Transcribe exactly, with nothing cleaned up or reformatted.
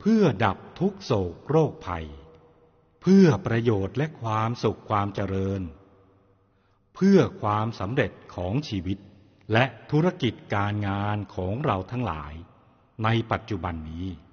พื่อดับทุกโศกโรคภัยเพื่อประโยชน์และความสุขความเจริญเพื่อความสำเร็จของชีวิตและธุรกิจการงานของเราทั้งหลายในปัจจุบันนี้